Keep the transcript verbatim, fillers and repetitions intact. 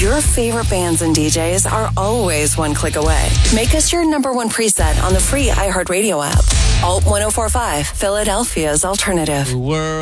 Your favorite bands and D Js are always one click away. Make us your number one preset on the free iHeartRadio app. Alt ten forty-five, Philadelphia's alternative. The world